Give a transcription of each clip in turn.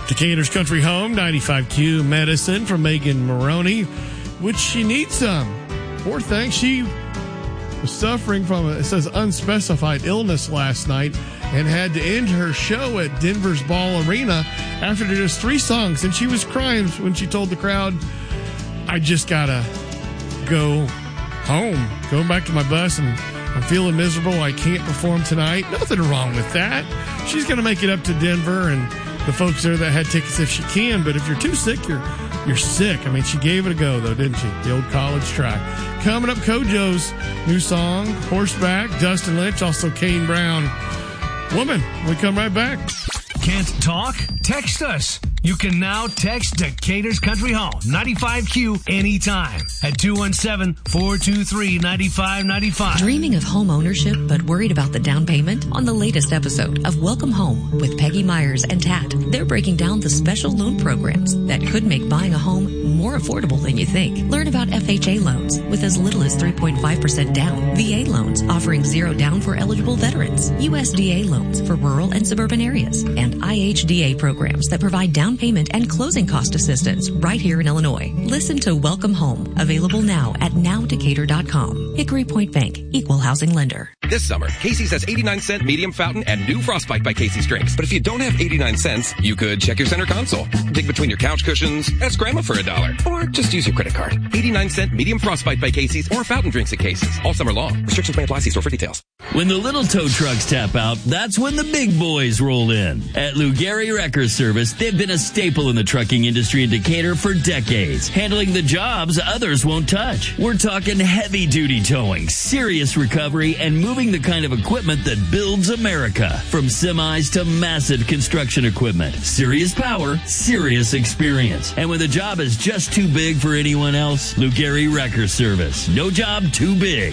Decatur's Country Home, 95Q medicine from Megan Maroney, which she needs some. Poor thing, she was suffering from, it says, unspecified illness last night and had to end her show at Denver's Ball Arena after just 3 songs. And she was crying when she told the crowd, I just gotta go home, going back to my bus, and I'm feeling miserable. I can't perform tonight. Nothing wrong with that. She's going to make it up to Denver and the folks there that had tickets if she can. But if you're too sick, you're sick. I mean, she gave it a go, though, didn't she? The old college track. Coming up, Kojo's new song, Horseback, Dustin Lynch, also Kane Brown. Woman, we come right back. Can't talk? Text us. You can now text Decatur's Country Home, 95Q, anytime at 217-423-9595. Dreaming of home ownership but worried about the down payment? On the latest episode of Welcome Home with Peggy Myers and Tat, they're breaking down the special loan programs that could make buying a home more affordable than you think. Learn about FHA loans with as little as 3.5% down, VA loans offering 0 down for eligible veterans, USDA loans for rural and suburban areas, and IHDA programs that provide down payment and closing cost assistance right here in Illinois. Listen to Welcome Home, available now at nowdecatur.com. Hickory Point Bank, equal housing lender. This summer, Casey's has 89-cent medium fountain and new Frostbite by Casey's drinks. But if you don't have 89 cents, you could check your center console, dig between your couch cushions, ask Grandma for $1, or just use your credit card. 89-cent medium Frostbite by Casey's or fountain drinks at Casey's all summer long. Restrictions may apply. See store for details. When the little tow trucks tap out, that's when the big boys roll in. At Lou Gehry Wrecker Service, they've been a staple in the trucking industry in Decatur for decades, handling the jobs others won't touch. We're talking heavy-duty towing, serious recovery, and moving the kind of equipment that builds America. From semis to massive construction equipment. Serious power, serious experience. And when the job is just too big for anyone else, Lou Gehry Wrecker Service. No job too big.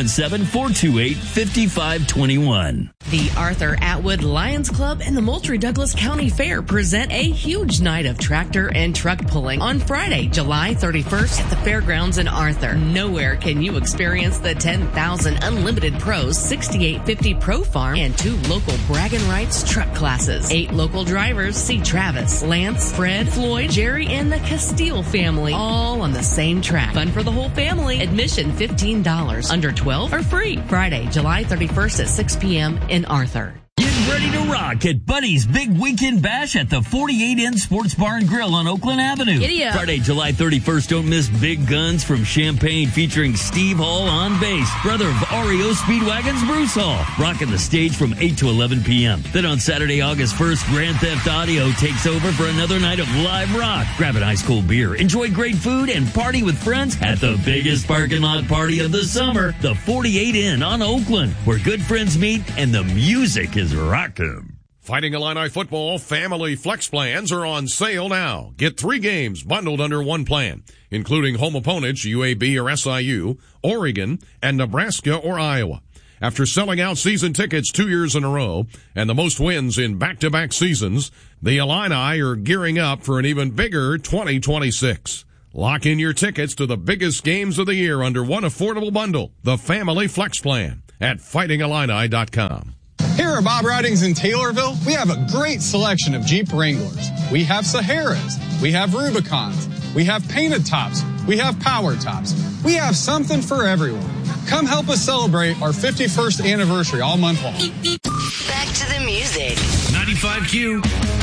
217-428-5521. The Arthur Atwood Lions Club and the Moultrie Douglas County Fair present a huge night of tractor and truck pulling on Friday, July 31st at the fairgrounds in Arthur. Nowhere can you experience the 10,000 Unlimited Pros 6850 Pro Farm and 2 local bragging rights truck classes. 8 local drivers see Travis, Lance, Fred, Floyd, Jerry, and the Castile family all on the same track. Fun for the whole family. Admission $15. Under 12 are free. Friday, July 31st at 6 p.m. in Arthur. Get ready to rock at Buddy's Big Weekend Bash at the 48 Inn Sports Bar and Grill on Oakland Avenue. Giddy up. Friday, July 31st, don't miss Big Guns from Champaign featuring Steve Hall on bass, brother of REO Speedwagon's Bruce Hall, rocking the stage from 8 to 11 p.m. Then on Saturday, August 1st, Grand Theft Audio takes over for another night of live rock. Grab an ice cold beer, enjoy great food, and party with friends at the biggest parking lot party of the summer, the 48 Inn on Oakland, where good friends meet and the music is rocking. Fighting Illini football family flex plans are on sale now. Get 3 games bundled under one plan, including home opponents UAB or SIU, Oregon, and Nebraska or Iowa. After selling out season tickets 2 years in a row and the most wins in back-to-back seasons, the Illini are gearing up for an even bigger 2026. Lock in your tickets to the biggest games of the year under one affordable bundle, the Family Flex Plan, at fightingillini.com. Here at Bob Ridings in Taylorville, we have a great selection of Jeep Wranglers. We have Saharas, we have Rubicons, we have painted tops, we have power tops. We have something for everyone. Come help us celebrate our 51st anniversary all month long. Back to the music. 95Q.